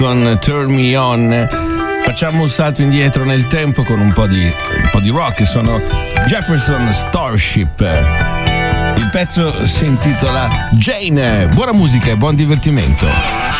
con Turn Me On. Facciamo un salto indietro nel tempo con un po' di rock. Sono Jefferson Starship. Il pezzo si intitola Jane. Buona musica e buon divertimento.